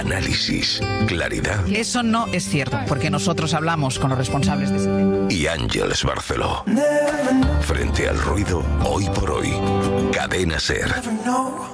Análisis, claridad Eso no es cierto, porque nosotros hablamos con los responsables de ese tema. y Ángeles Barceló. Frente al ruido, hoy por hoy. Cadena SER.